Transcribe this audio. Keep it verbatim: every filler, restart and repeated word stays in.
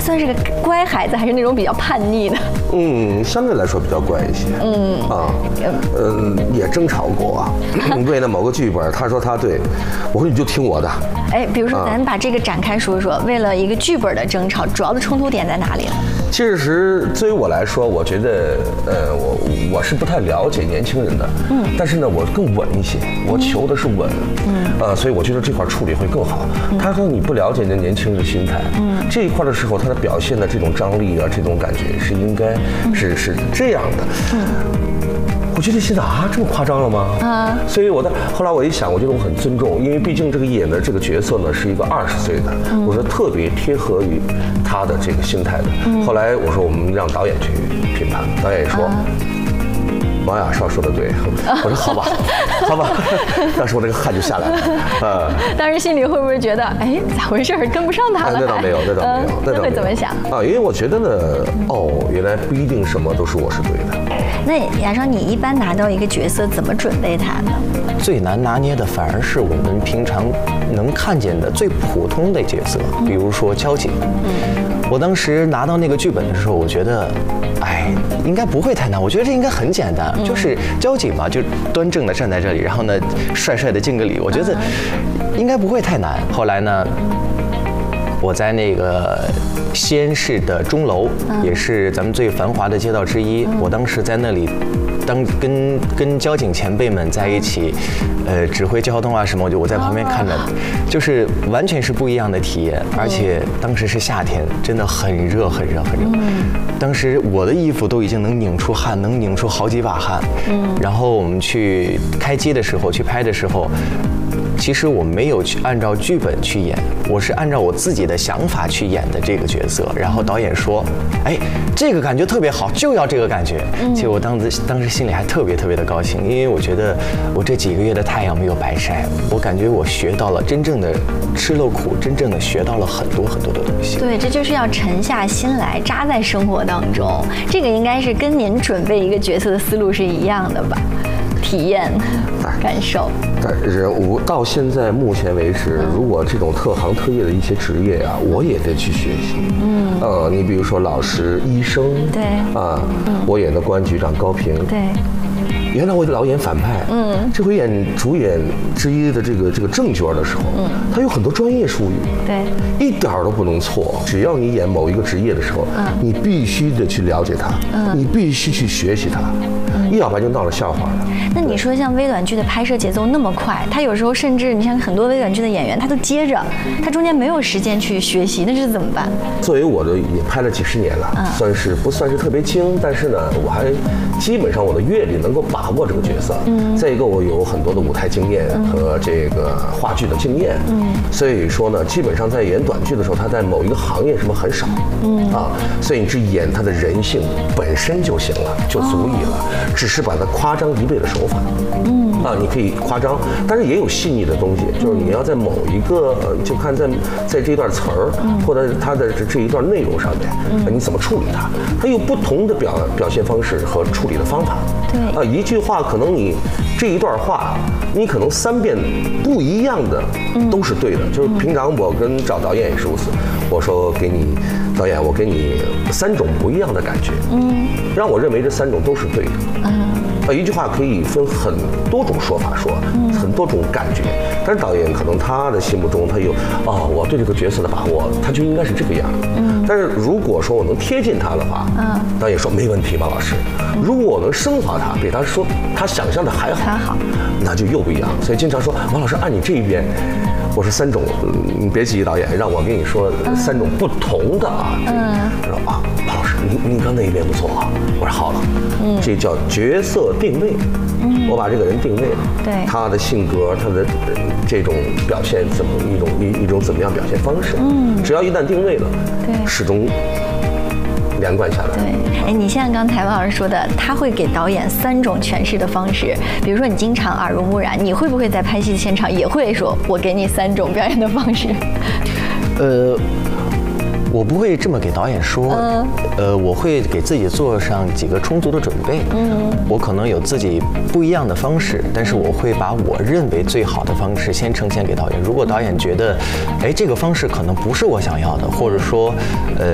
算是个乖孩子，还是那种比较叛逆的？ 嗯，相对来说比较乖一些。嗯啊，嗯，也争吵过啊。为了某个剧本，他说他对，我说你就听我的。 哎，比如说，咱把这个展开说说，为了一个剧本的争吵，主要的冲突点在哪里呢？ 其实，对于我来说，我觉得，呃，我我是不太了解年轻人的，嗯，但是呢，我更稳一些，我求的是稳，嗯，呃，所以我觉得这块处理会更好。他说你不了解那年轻人的心态，嗯，这一块的时候，他的表现的这种张力啊，这种感觉是应该是是这样的，嗯。我觉得现在啊，这么夸张了吗？啊，所以我的后来我一想，我觉得我很尊重，因为毕竟这个演的这个角色呢是一个二十岁的，嗯、我说特别贴合于他的这个心态的。嗯、后来我说我们让导演去评判，导演也说。啊王雅少说的对，我说好吧，好吧，当时我这个汗就下来了，啊。 当时心里会不会觉得，哎，咋回事？跟不上他了？ 那倒没有，那倒没有， 那倒会怎么想啊？因为我觉得呢，哦，原来不一定什么都是我是对的。 那雅少，你一般拿到一个角色，怎么准备他呢？ 最难拿捏的反而是我们平常能看见的最普通的角色，比如说交警。嗯。我当时拿到那个剧本的时候，我觉得，哎，应该不会太难。我觉得这应该很简单，嗯、就是交警嘛，就端正的站在这里，然后呢，帅帅的敬个礼。我觉得应该不会太难。后来呢，我在那个西安市的钟楼，嗯、也是咱们最繁华的街道之一。嗯、我当时在那里。当跟跟交警前辈们在一起，呃，指挥交通啊什么，我就我在旁边看着，就是完全是不一样的体验。而且当时是夏天，真的很热很热很热。当时我的衣服都已经能拧出汗，能拧出好几把汗。嗯。然后我们去开机的时候，去拍的时候。其实我没有去按照剧本去演，我是按照我自己的想法去演的这个角色。然后导演说：“哎，这个感觉特别好，就要这个感觉。”其实我当时当时心里还特别特别的高兴，因为我觉得我这几个月的太阳没有白晒，我感觉我学到了真正的吃了苦，真正的学到了很多很多的东西。 对，这就是要沉下心来，扎在生活当中。这个应该是跟您准备一个角色的思路是一样的吧？体验、感受。 但是我到现在目前为止，如果这种特行特业的一些职业啊，我也得去学习。嗯，呃，你比如说老师、医生， 对， 啊，我演的公安局长高平， 对。 原来我老演反派，嗯，这回演主演之一的这个这个正角的时候，嗯，他有很多专业术语， 对， 一点都不能错。只要你演某一个职业的时候，嗯，你必须得去了解它，嗯，你必须去学习它，嗯，要不然就闹了笑话了。 那你说像微短剧的拍摄节奏那么快，他有时候甚至你像很多微短剧的演员，他都接着，他中间没有时间去学习，那是怎么办？ 作为我的也拍了几十年了，嗯，算是不算是特别精，但是呢，我还基本上我的阅历能够把握这个角色。嗯，再一个我有很多的舞台经验和这个话剧的经验。嗯，所以说呢，基本上在演短剧的时候，他在某一个行业什么很少。嗯啊，所以你只演他的人性本身就行了，就足以了，哦，只是把它夸张一倍的手法。嗯啊，你可以夸张，但是也有细腻的东西，就是你要在某一个就看在在这段词儿，嗯，或者他的这一段内容上面，嗯，你怎么处理它？它有不同的表表现方式和处理的方法。 对啊，一句话可能你这一段话，你可能三遍不一样的都是对的。嗯，就是平常我跟找导演也是如此，我说给你导演，我给你三种不一样的感觉，嗯，让我认为这三种都是对的。嗯。啊，一句话可以分很多种说法说，嗯，很多种感觉。但是导演可能他的心目中他有哦，我对这个角色的把握，他就应该是这个样。嗯。但是如果说我能贴近他的话，嗯，导演说没问题，王老师。如果我能升华他，比他说他想象的还好，还好，那就又不一样。所以经常说王老师按你这一边，我说三种，你别急，导演让我跟你说三种不同的啊。嗯。他说啊，王老师，你你刚那一遍不错啊。我说好了，嗯，这叫角色定位。嗯，我把这个人定位了， 对， 他的性格，他的这种表现怎么一种一一种怎么样表现方式，嗯，只要一旦定位了，对，始终连贯下来。 对，哎，你像刚才王老师说的，他会给导演三种诠释的方式，比如说你经常耳濡目染，你会不会在拍戏的现场也会说，我给你三种表演的方式？ 呃。我不会这么给导演说，嗯，呃，我会给自己做上几个充足的准备。嗯，我可能有自己不一样的方式，但是我会把我认为最好的方式先呈现给导演。如果导演觉得，哎，这个方式可能不是我想要的，或者说，呃，